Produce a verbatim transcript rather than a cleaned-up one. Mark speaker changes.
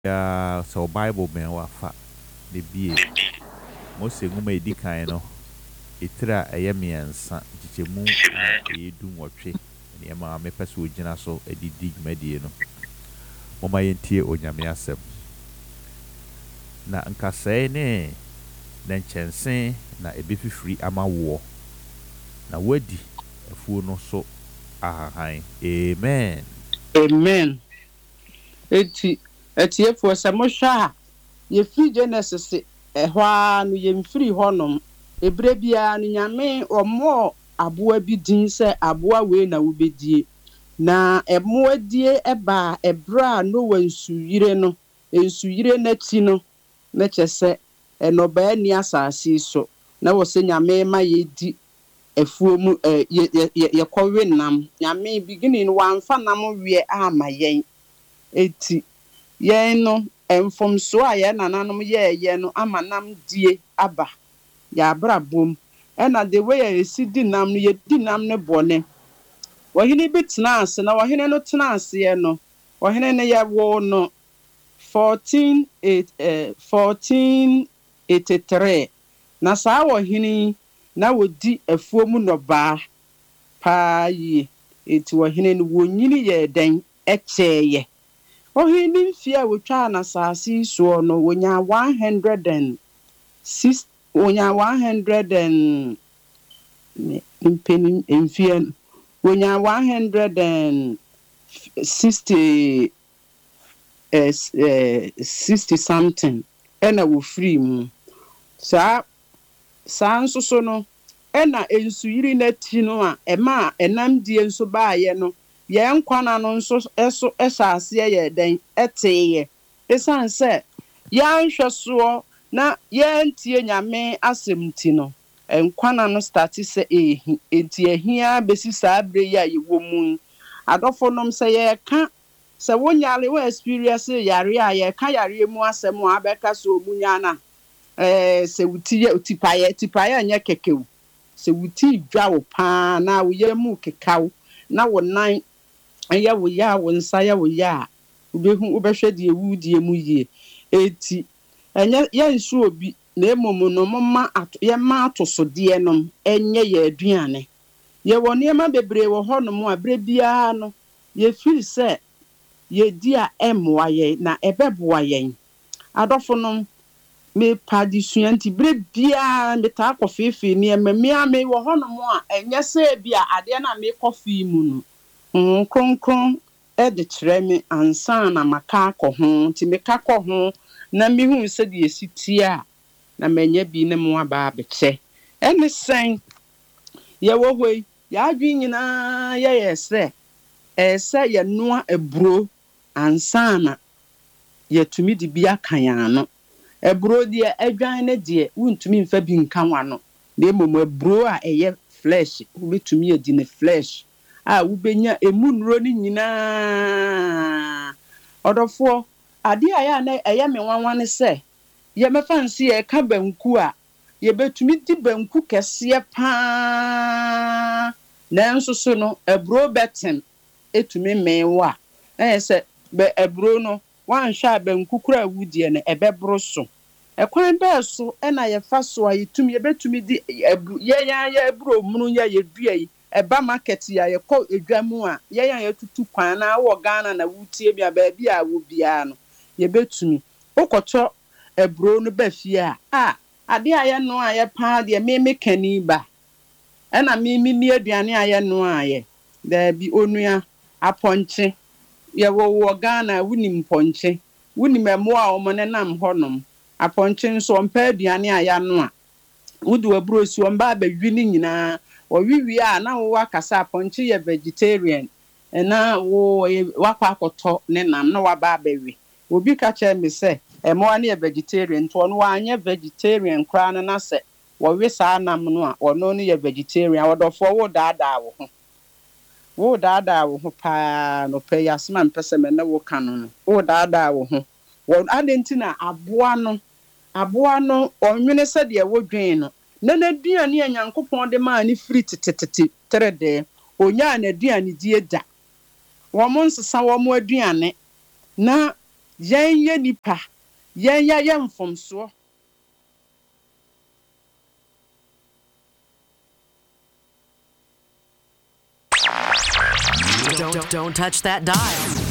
Speaker 1: ya so Bible men wafa ne bie Mose ngoma edi kan no etira eye miensa gichemu a edu nwotwe ne ma me pese ogina so edidi dwumadie no moma yentie onyame asem na nkasɛe ne na nkyɛnse na ebefifiri ama wo na wadi afuo no so ahahan amen
Speaker 2: amen eti eti efo samohwa ye free Genesis ehwa no ye mfiri honom ebre bia no nyame omo aboa bi din se aboa we na wobedie na emo adie eba ebra no wansuyire no ensuyire nati no na kyese enoba ni asase so na wo se nyame ma yedi efuo mu ye ye kɔwe nam nyame beginning wamfa nam wie ama yen eti yen no emfomso a ye nananom ye ye no ama nam die aba ya brabom ena the way ye si di nam no ye di nam ne bone wohene bi tena ase na wohene no tena ase ye no wohene ne ye wo no fourteen eighty-three na saa wohene na wodi afuo mu no ba pa yi eti wohene no wonyini ye den ekyeye wohene mfia wotwa na saasi so no wonya one hundred six wonya one hundred and impeni mfia wonya one hundred sixty uh, sixty something ena wo free mu sa sa nso so no ena ensuyiri na ti no a ema enam die nso baaye no ye nkwana no nso eso esase ye den eteye esan se ya nhweso na ye ntie nyame asemti no nkwana no start se ehi enti ehia besi saa bre ya yewo mu adofo nom se ye ka se wonyale we experience yare a ye ka yare mu asem abeka so omunya na eh se wuti utipaye tipaye nya kekewu se wuti dwa wo pa na wo ye mu kekaw na wo nan aya wo ya wo nsa ya wo ya ubehu ubehwe de ewu die mu yie eti enya ye nsu obi na emomo no mma ye ma atoso de nom enye ye aduane ye wo niema bebre wo honom abre bia no ye feel se ye dia emwa ye na ebeboa ye adofo no me padi suanti bre bia me ta akofefe ni emamia me wo honom a enye se bia ade na me kofi mu no mm kronkron e de kire me ansa na maka akɔ ti me ka kɔ ho na me hu se de esitia na menya bi ne mo aba abekye ene sen ye wo hoi ya adwi nyina ye yese ese ye noa eburo ansa na ye tumi di bia kan ano eburo de adwan ne de wuntumi mfa bi nka wano na emom eburo a eye flesh wubetumi edi ne flesh a wubenya emu nuro ni nyina odofo ade aya na eye me wanwan ne se ye mefa nsi ye ka banku a ye betumi di banku kese pa na nso so no eburo betem etumi mewa na se be eburo no wan hwa banku kura wudie na ebebro so ekwan be so e na ye fa so a yetumi ye betumi di ye ya ye eburo munu ya ye dua yi eba market ya ye kɔ edwamu a ye ya ye tutu kwan na wo Ghana na wutie bia ba bia wo bia no ye betumi okɔtɔ eburo no ba fie a a ade a ye no a ye pa de me me kani ba e na me me mi aduane a ye no a ye da bi onua aponche ye wo wo Ghana wunim ponche wunim emo a omo ne nam honom aponche nso ompa aduane a ya no a wudu aburo si omba ba wi ni nyina owiwi a na wo akasa aponche ye vegetarian na wo wakwa akoto ne nam na waba abawi obi ka che me se emo a ne vegetarian to no anya vegetarian kra na na se wo we sa nam no a ono no ye vegetarian wodofo wo daada wo ho wo daada wo ho pa no pe yasma mpese me na wo kanu no wo daada wo ho wo adenti na aboa no aboa no onwene se de wo dwen no na na duane anyankopon de ma ni free tetetete trede onya na duane die da wo mo nsesa wo mo aduane na yɛnyɛ nipa yɛnyɛ yɛ mfomsoɔ.
Speaker 3: Don't, don't, don't touch that dial.